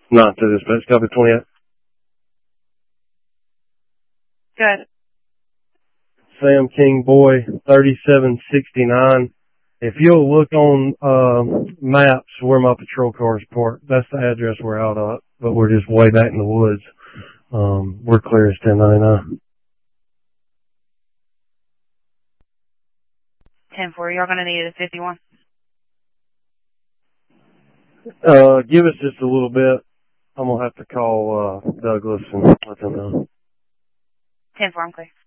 Not to dispatch. Copy 28. Good. Sam King Boy, 3769. If you'll look on maps where my patrol cars parked, that's the address we're out at, but we're just way back in the woods. We're clear as 1099. 10-4, you're going to need a 51. Give us just a little bit. I'm going to have to call Douglas and let them know. 10-4, I'm clear.